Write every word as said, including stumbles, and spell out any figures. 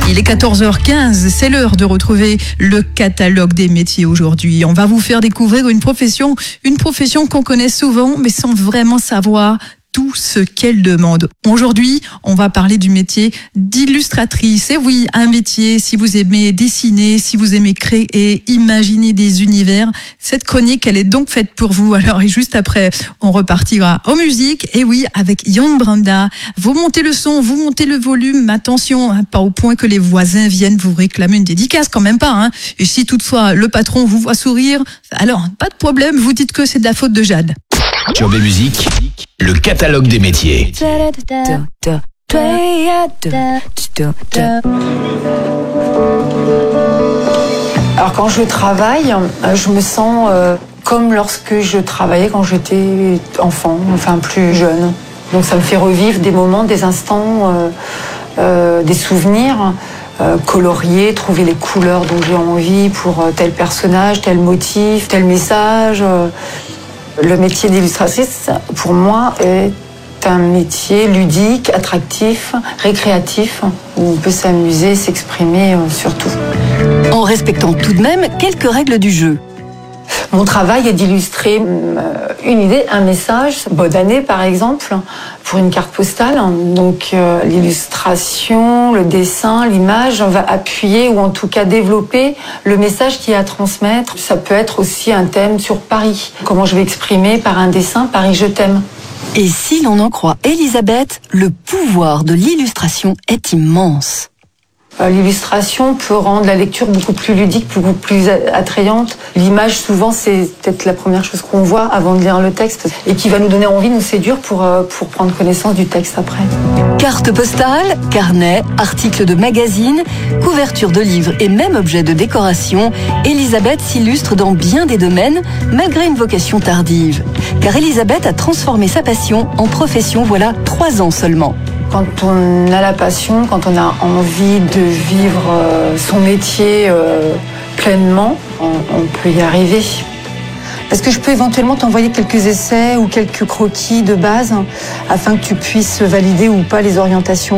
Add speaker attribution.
Speaker 1: Il est quatorze heures quinze, c'est l'heure de retrouver le catalogue des métiers aujourd'hui. On va vous faire découvrir une profession, une profession qu'on connaît souvent, mais sans vraiment savoir tout ce qu'elle demande. Aujourd'hui, on va parler du métier d'illustratrice. Et oui, un métier, si vous aimez dessiner, si vous aimez créer et imaginer des univers, cette chronique, elle est donc faite pour vous. Alors, et juste après, on repartira en musique. Et oui, avec Young Branda. Vous montez le son, vous montez le volume. Attention, hein, pas au point que les voisins viennent vous réclamer une dédicace, quand même pas. Hein. Et si toutefois, le patron vous voit sourire, alors, pas de problème, vous dites que c'est de la faute de Jade.
Speaker 2: Sur B-Musique, le catalogue des métiers.
Speaker 3: Alors quand je travaille, je me sens euh, comme lorsque je travaillais quand j'étais enfant, enfin plus jeune. Donc ça me fait revivre des moments, des instants, euh, euh, des souvenirs. Euh, colorier, trouver les couleurs dont j'ai envie pour euh, tel personnage, tel motif, tel message. Euh. Le métier d'illustratrice, pour moi, est un métier ludique, attractif, récréatif, où on peut s'amuser, s'exprimer euh, surtout.
Speaker 4: En respectant tout de même quelques règles du jeu.
Speaker 3: Mon travail est d'illustrer euh, une idée, un message, bonne année par exemple, pour une carte postale. Donc euh, l'illustration, le dessin, l'image va appuyer ou en tout cas développer le message qu'il y a à transmettre. Ça peut être aussi un thème sur Paris. Comment je vais exprimer par un dessin Paris je t'aime.
Speaker 4: Et si l'on en croit Elisabeth, le pouvoir de l'illustration est immense.
Speaker 3: L'illustration peut rendre la lecture beaucoup plus ludique, beaucoup plus attrayante. L'image, souvent, c'est peut-être la première chose qu'on voit avant de lire le texte et qui va nous donner envie de nous séduire pour, pour prendre connaissance du texte après.
Speaker 4: Carte postale, carnet, articles de magazine, couverture de livres et même objets de décoration, Elisabeth s'illustre dans bien des domaines malgré une vocation tardive. Car Elisabeth a transformé sa passion en profession voilà trois ans seulement.
Speaker 3: Quand on a la passion, quand on a envie de vivre son métier pleinement, on peut y arriver. Est-ce que je peux éventuellement t'envoyer quelques essais ou quelques croquis de base afin que tu puisses valider ou pas les orientations ?